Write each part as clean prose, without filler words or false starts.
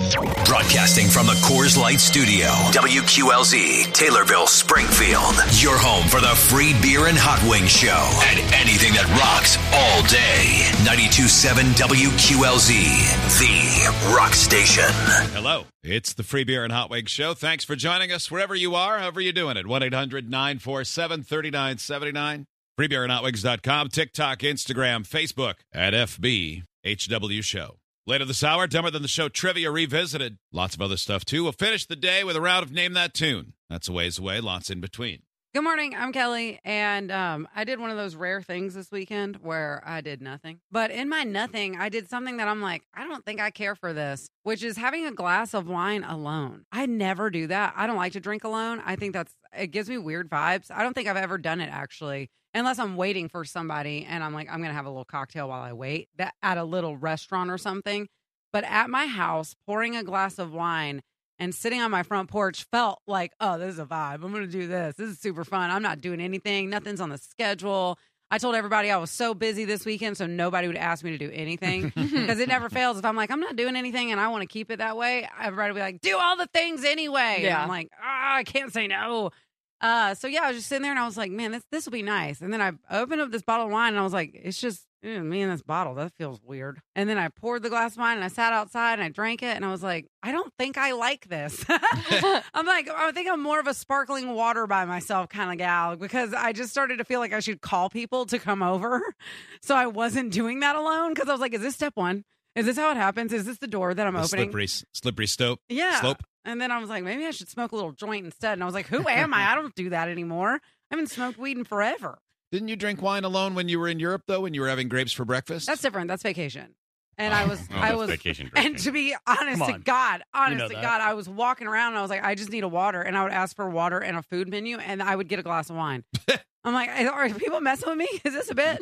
Broadcasting from the Coors Light Studio, WQLZ, Taylorville, Springfield. Your home for the free beer and hot wings show and anything that rocks all day. 92.7 WQLZ, the rock station. Hello, it's the free beer and hot wings show. Thanks for joining us wherever you are, however you're doing it. 1-800-947-3979. Freebeerandhotwings.com, TikTok, Instagram, Facebook, at FB HW Show. Later this hour, Dumber Than the Show Trivia Revisited. Lots of other stuff, too. We'll finish the day with a round of Name That Tune. That's a ways away, lots in between. Good morning, I'm Kelly, and I did one of those rare things this weekend where I did nothing. But in my nothing, I did something that I'm like, I don't think I care for this, which is having a glass of wine alone. I never do that. I don't like to drink alone. I think it gives me weird vibes. I don't think I've ever done it, actually, unless I'm waiting for somebody and I'm like, I'm going to have a little cocktail while I wait at a little restaurant or something. But at my house, pouring a glass of wine and sitting on my front porch felt like, oh, this is a vibe. I'm going to do this. This is super fun. I'm not doing anything. Nothing's on the schedule. I told everybody I was so busy this weekend, so nobody would ask me to do anything. Because it never fails. If I'm like, I'm not doing anything and I want to keep it that way, everybody will be like, do all the things anyway. Yeah. And I'm like, I can't say no. So, yeah, I was just sitting there and I was like, man, this will be nice. And then I opened up this bottle of wine and I was like, it's just me and this bottle. That feels weird. And then I poured the glass of wine and I sat outside and I drank it and I was like, I don't think I like this. I think I'm more of a sparkling water by myself kind of gal because I just started to feel like I should call people to come over. So I wasn't doing that alone because I was like, is this step one? Is this how it happens? Is this the door that I'm opening? Slippery slope. Yeah. Slope. And then I was like, maybe I should smoke a little joint instead. And I was like, who am I? I don't do that anymore. I haven't smoked weed in forever. Didn't you drink wine alone when you were in Europe, though, when you were having grapes for breakfast? That's different. That's vacation. And I was vacation and to be honest to God, I was walking around and I was like, I just need a water. And I would ask for water and a food menu and I would get a glass of wine. I'm like, are people messing with me? Is this a bit?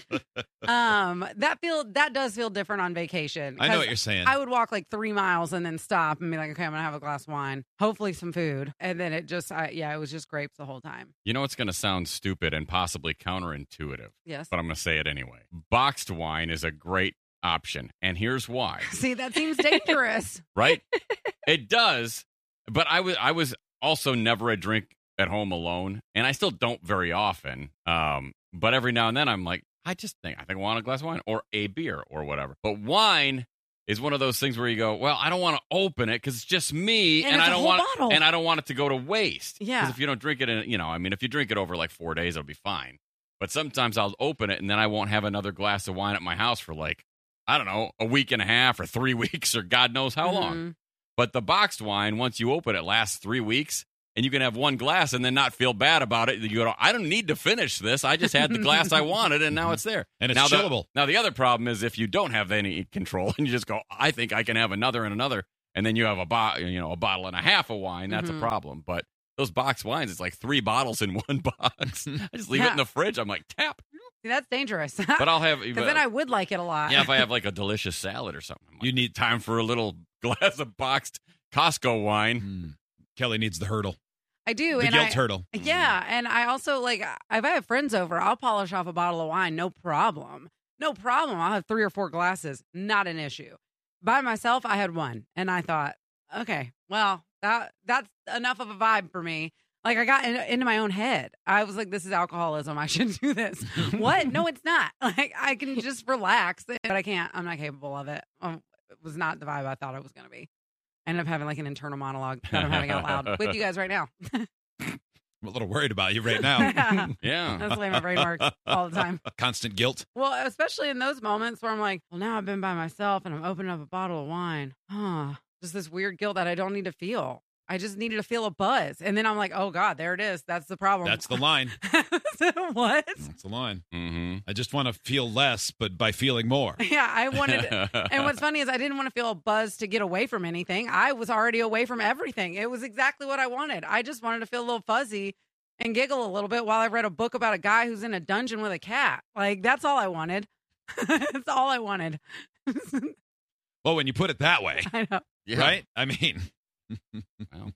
That does feel different on vacation. I know what you're saying. I would walk like 3 miles and then stop and be like, okay, I'm going to have a glass of wine, hopefully some food. And then it was just grapes the whole time. You know, it's going to sound stupid and possibly counterintuitive. Yes. But I'm going to say it anyway. Boxed wine is a great option. And here's why. See, that seems dangerous. Right? It does. But I was also never a drink at home alone, and I still don't very often. But every now and then I'm like, I think I want a glass of wine or a beer or whatever. But wine is one of those things where you go, well, I don't want to open it because it's just me, and I don't want it to go to waste. Yeah. Because if you don't drink it, if you drink it over like 4 days, it'll be fine. But sometimes I'll open it and then I won't have another glass of wine at my house for like, I don't know, a week and a half or 3 weeks or God knows how long. But the boxed wine, once you open it, lasts 3 weeks. And you can have one glass and then not feel bad about it. You go, I don't need to finish this. I just had the glass I wanted, and now it's there. And it's chillable. Now, the other problem is if you don't have any control and you just go, I think I can have another and another, and then you have a bottle and a half of wine, that's a problem. But those box wines, it's like 3 bottles in one box. I just leave it in the fridge. I'm like, tap. See, that's dangerous. But I'll have... Because then I would like it a lot. Yeah, if I have like a delicious salad or something. I'm like, you need time for a little glass of boxed Costco wine. Kelly needs the hurdle. I do. The guilt hurdle. Yeah. And I also, if I have friends over, I'll polish off a bottle of wine. No problem. No problem. I'll have 3 or 4 glasses. Not an issue. By myself, I had 1. And I thought, okay, well, that's enough of a vibe for me. Like, I got into my own head. I was like, this is alcoholism. I shouldn't do this. What? No, it's not. Like, I can just relax. But I can't. I'm not capable of it. It was not the vibe I thought it was going to be. I ended up having like an internal monologue that I'm having out loud with you guys right now. I'm a little worried about you right now. Yeah. That's the way my brain works all the time. Constant guilt. Well, especially in those moments where I'm like, well, now I've been by myself and I'm opening up a bottle of wine. Just this weird guilt that I don't need to feel. I just needed to feel a buzz. And then I'm like, oh, God, there it is. That's the problem. That's the line. What? That's the line. Mm-hmm. I just want to feel less, but by feeling more. Yeah, I wanted and what's funny is I didn't want to feel a buzz to get away from anything. I was already away from everything. It was exactly what I wanted. I just wanted to feel a little fuzzy and giggle a little bit while I read a book about a guy who's in a dungeon with a cat. Like, that's all I wanted. That's all I wanted. Well, when you put it that way. I know. Yeah. Right? I mean... Well.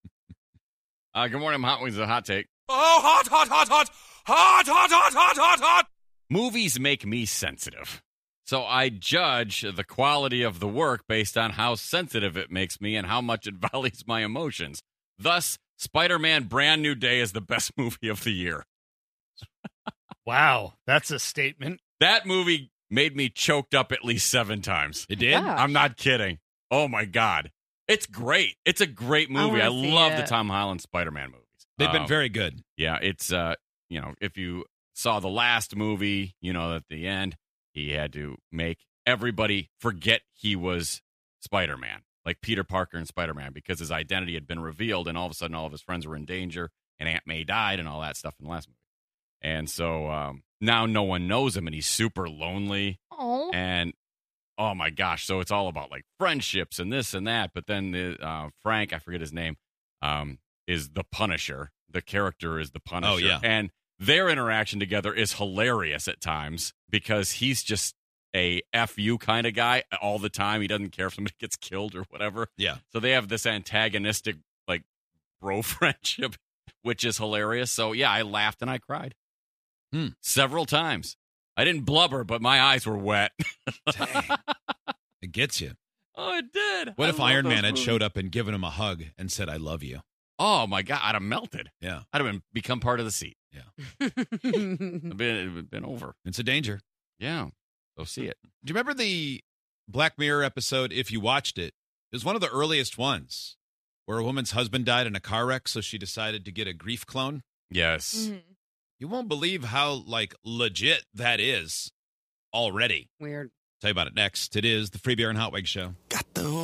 Good morning, Hot Wings, a hot take. Oh, hot, hot, hot, hot, hot, hot, hot, hot, hot, hot. Movies make me sensitive. So I judge the quality of the work based on how sensitive it makes me and how much it validates my emotions. Thus, Spider-Man Brand New Day is the best movie of the year. Wow, that's a statement. That movie made me choked up at least 7 times. It did? Yeah. I'm not kidding. Oh, my God. It's great. It's a great movie. I wanna see love the it. Tom Holland Spider-Man movies. They've been very good. Yeah, it's, if you saw the last movie, at the end, he had to make everybody forget he was Spider-Man, like Peter Parker and Spider-Man, because his identity had been revealed, and all of a sudden all of his friends were in danger, and Aunt May died and all that stuff in the last movie. And so now no one knows him, and he's super lonely. Oh. And, oh, my gosh, so it's all about, like, friendships and this and that. But then Frank, I forget his name, is the Punisher. The character is the Punisher. Oh, yeah. And their interaction together is hilarious at times because he's just a F you kind of guy all the time. He doesn't care if somebody gets killed or whatever. Yeah. So they have this antagonistic, like, bro friendship, which is hilarious. So, yeah, I laughed and I cried several times. I didn't blubber, but my eyes were wet. Dang. It gets you. Oh, it did. What I if love Iron those Man had movies. showed up and given him a hug and said, I love you? Oh, my God. I'd have melted. Yeah. I'd have become part of the seat. Mm-hmm. It'd been over. It's a danger. Yeah. Go see it. Do you remember the Black Mirror episode, if you watched it? It was one of the earliest ones where a woman's husband died in a car wreck, so she decided to get a grief clone. Yes. Mhm. You won't believe how, legit that is already. Weird. Tell you about it next. It is the Free Beer and Hot Wings Show. Got the